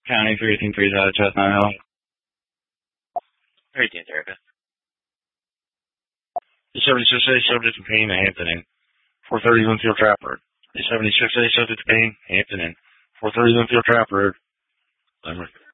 County 3 out of Chestnut Hill. 18th, Erica. 76A subject to Payne, Hampton Inn. 430 Linfield Trap Road. 76A subject to Payne, Hampton Inn. 430 Linfield Trap Road. Limerick.